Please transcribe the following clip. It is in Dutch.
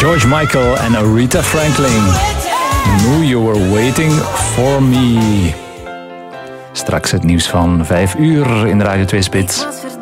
George Michael en Aretha Franklin. Knew You Were Waiting For Me. Straks het nieuws van 5 uur in de Radio 2 Spits.